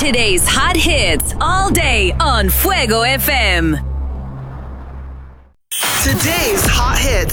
Today's hot hits all day on Fuego FM. Today's hot hits.